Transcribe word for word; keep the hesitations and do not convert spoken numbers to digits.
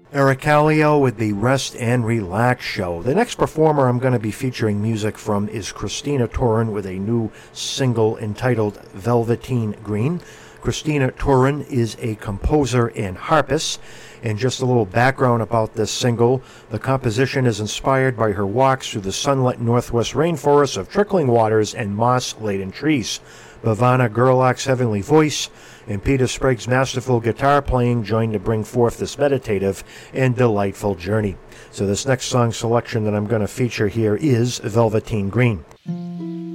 Eric Callio with the Rest and Relax Show. The next performer I'm going to be featuring music from is Christina Turin with a new single entitled Velveteen Green. Christina Turin is a composer and harpist. And just a little background about this single. The composition is inspired by her walks through the sunlit northwest rainforests of trickling waters and moss-laden trees. Bhavana Gerlach's heavenly voice and Peter Sprague's masterful guitar playing join to bring forth this meditative and delightful journey. So this next song selection that I'm going to feature here is Velveteen Green.